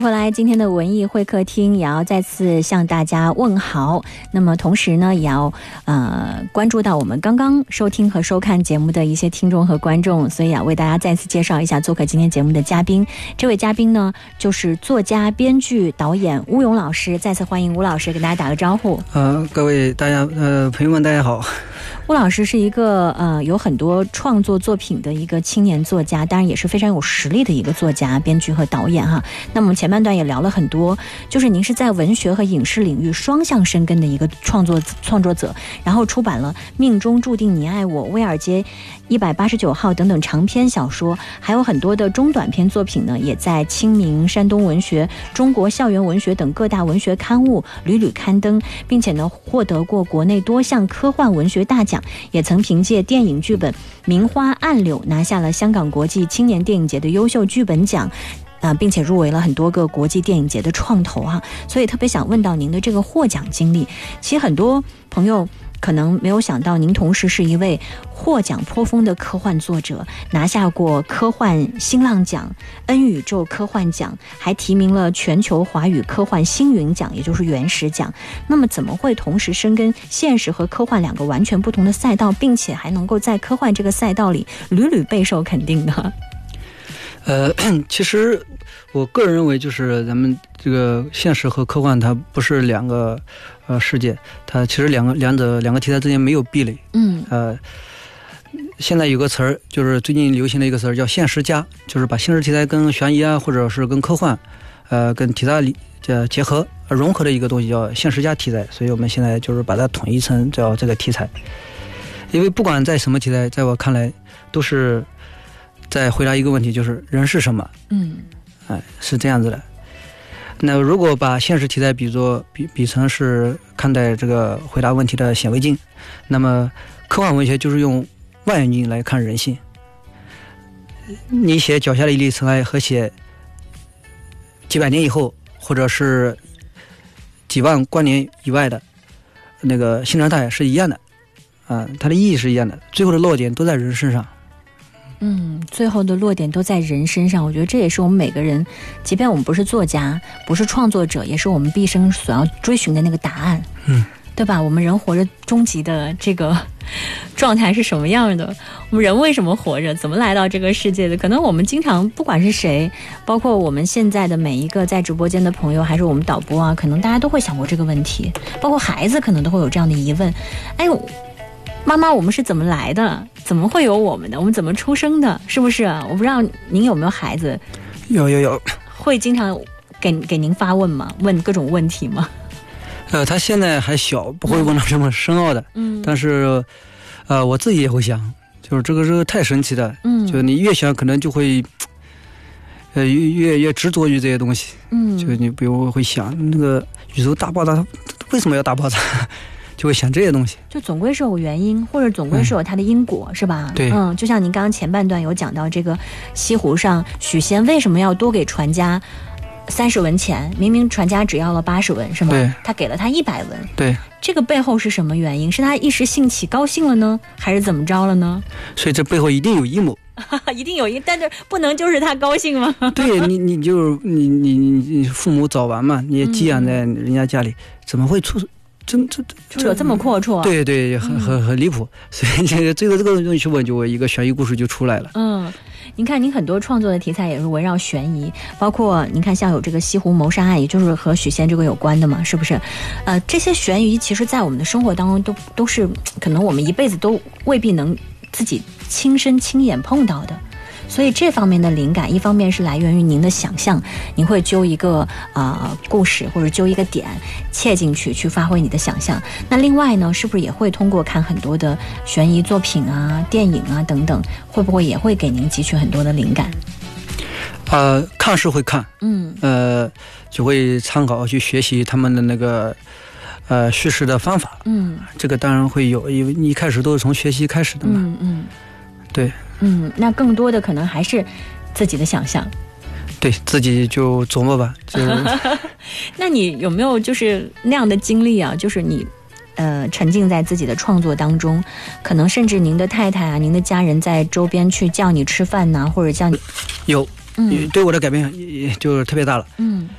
回来，今天的文艺会客厅也要再次向大家问好。那么同时呢，也要关注到我们刚刚收听和收看节目的一些听众和观众，所以为大家再次介绍一下做客今天节目的嘉宾。这位嘉宾呢，就是作家、编剧、导演巫勇老师。再次欢迎巫老师，给大家打个招呼。 各位大家朋友们，大家好。 巫老师是一个有很多创作作品的一个青年作家，当然也是非常有实力的一个作家、编剧和导演哈。那么前半段也聊了很多，就是您是在文学和影视领域双向深耕的一个创作者，然后出版了《命中注定你爱我》、《威尔街189号》等等长篇小说，还有很多的中短篇作品呢，也在清明、山东文学、中国校园文学等各大文学刊物屡屡刊登，并且呢获得过国内多项科幻文学大奖，也曾凭借电影剧本《名花暗柳》拿下了香港国际青年电影节的优秀剧本奖，并且入围了很多个国际电影节的创投哈。所以特别想问到您的这个获奖经历。其实很多朋友可能没有想到，您同时是一位获奖颇丰的科幻作者，拿下过科幻新浪奖、N 宇宙科幻奖，还提名了全球华语科幻星云奖，也就是原石奖。那么怎么会同时深耕现实和科幻两个完全不同的赛道，并且还能够在科幻这个赛道里屡屡备受肯定呢？ 其实我个人认为，就是咱们这个现实和科幻它不是两个世界，它其实两个题材之间没有壁垒。现在有个词儿，就是最近流行的一个词儿叫现实加，就是把现实题材跟悬疑啊，或者是跟科幻跟题材结合融合的一个东西，叫现实加题材。所以我们现在就是把它统一成叫这个题材。因为不管在什么题材，在我看来都是在回答一个问题，就是人是什么。是这样子的。那如果把现实题材比成是看待这个回答问题的显微镜，那么科幻文学就是用望远镜来看人性。你写脚下的一粒尘埃和写几百年以后，或者是几万光年以外的那个星辰大海是一样的，它的意义是一样的，最后的落点都在人身上。 最后的落点都在人身上。我觉得这也是我们每个人，即便我们不是作家，不是创作者，也是我们毕生所要追寻的那个答案。对吧？我们人活着终极的这个状态是什么样的？我们人为什么活着？怎么来到这个世界的？可能我们经常不管是谁，包括我们现在的每一个在直播间的朋友，还是我们导播啊，可能大家都会想过这个问题，包括孩子可能都会有这样的疑问。哎呦，妈妈，我们是怎么来的？怎么会有我们的？我们怎么出生的？是不是？我不知道您有没有孩子？ 有。会经常给您发问吗？问各种问题吗？ 他现在还小，不会问到这么深奥的。但是我自己也会想，就是这个太神奇了。就你越想，可能就会越执着于这些东西。就你比如会想，那个宇宙大爆炸为什么要大爆炸？就会想这些东西，就总归是有原因，或者总归是有它的因果，是吧？对， 就像您刚刚前半段有讲到这个西湖上许仙为什么要多给船家30文钱，明明船家只要了80文，是吗？ 对， 他给了他100文。 对， 这个背后是什么原因？是他一时兴起高兴了呢，还是怎么着了呢？ 所以这背后一定有阴谋。 一定有阴，但是不能就是他高兴吗？ 对，你就你父母早亡嘛，你也寄养在人家家里，怎么会出有这么阔绰？ 对，很离谱。所以这个东西去问，就一个悬疑故事就出来了。 您看，您很多创作的题材也是围绕悬疑，包括您看像有这个西湖谋杀案，也就是和许仙这个有关的嘛，是不是？这些悬疑其实在我们的生活当中都是可能我们一辈子都未必能自己亲身亲眼碰到的。所以这方面的灵感，一方面是来源于您的想象，您会揪一个故事或者揪一个点切进去，去发挥你的想象。那另外呢，是不是也会通过看很多的悬疑作品啊、电影啊等等，会不会也会给您汲取很多的灵感？ 看是会看，就会参考去学习他们的那个叙事的方法。这个当然会有，因为你一开始都是从学习开始的嘛。对。那更多的可能还是自己的想象，对，自己就琢磨吧。 那你有没有就是那样的经历啊？就是你沉浸在自己的创作当中，可能甚至您的太太啊、您的家人在周边去叫你吃饭呐，或者叫你有。对我的改变也就是特别大了。